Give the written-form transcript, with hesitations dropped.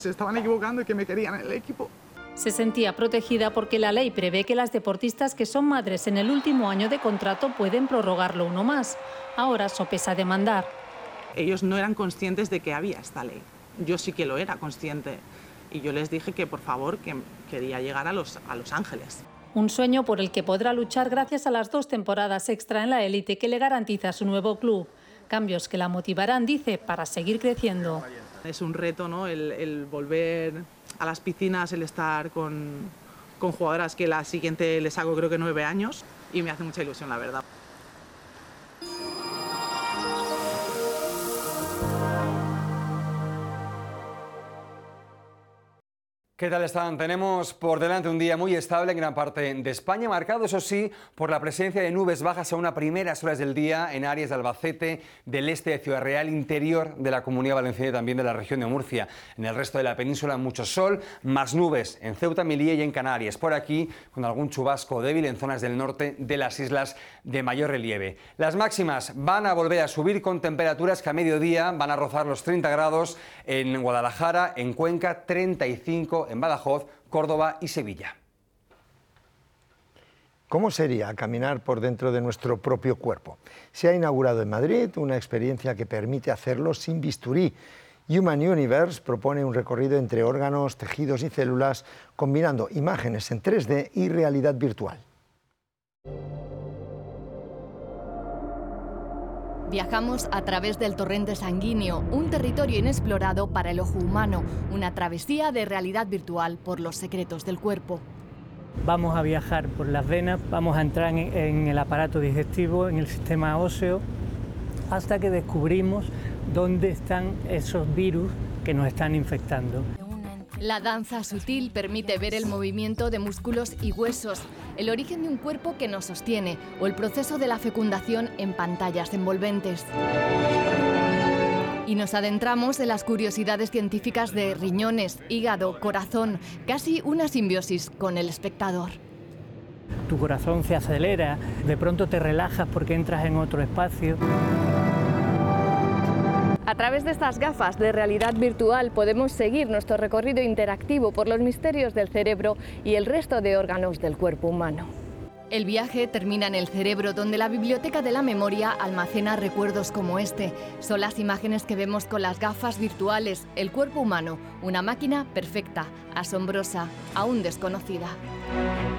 Se estaban equivocando y que me querían en el equipo. Se sentía protegida porque la ley prevé que las deportistas que son madres en el último año de contrato pueden prorrogarlo uno más. Ahora sopesa demandar. Ellos no eran conscientes de que había esta ley. Yo sí que lo era consciente. Y yo les dije que, por favor, que quería llegar a Los Ángeles. Un sueño por el que podrá luchar gracias a las 2 temporadas extra en la élite que le garantiza su nuevo club. Cambios que la motivarán, dice, para seguir creciendo. Es un reto, ¿no? El volver a las piscinas, el estar con jugadoras que la siguiente les hago creo que 9 años y me hace mucha ilusión, la verdad. ¿Qué tal están? Tenemos por delante un día muy estable en gran parte de España, marcado, eso sí, por la presencia de nubes bajas a unas primeras horas del día en áreas de Albacete, del este de Ciudad Real, interior de la Comunidad Valenciana y también de la región de Murcia. En el resto de la península mucho sol, más nubes en Ceuta, Melilla y en Canarias. Por aquí, con algún chubasco débil en zonas del norte de las islas de mayor relieve. Las máximas van a volver a subir con temperaturas que a mediodía van a rozar los 30 grados en Guadalajara, en Cuenca, 35 en Badajoz, Córdoba y Sevilla. ¿Cómo sería caminar por dentro de nuestro propio cuerpo? Se ha inaugurado en Madrid una experiencia que permite hacerlo sin bisturí. Human Universe propone un recorrido entre órganos, tejidos y células, combinando imágenes en 3D y realidad virtual. Viajamos a través del torrente sanguíneo, un territorio inexplorado para el ojo humano, una travesía de realidad virtual por los secretos del cuerpo. Vamos a viajar por las venas, vamos a entrar en el aparato digestivo, en el sistema óseo, hasta que descubrimos dónde están esos virus que nos están infectando. La danza sutil permite ver el movimiento de músculos y huesos, el origen de un cuerpo que nos sostiene o el proceso de la fecundación en pantallas envolventes. Y nos adentramos en las curiosidades científicas de riñones, hígado, corazón, casi una simbiosis con el espectador. Tu corazón se acelera, de pronto te relajas porque entras en otro espacio. A través de estas gafas de realidad virtual podemos seguir nuestro recorrido interactivo por los misterios del cerebro y el resto de órganos del cuerpo humano. El viaje termina en el cerebro, donde la biblioteca de la memoria almacena recuerdos como este. Son las imágenes que vemos con las gafas virtuales, el cuerpo humano, una máquina perfecta, asombrosa, aún desconocida.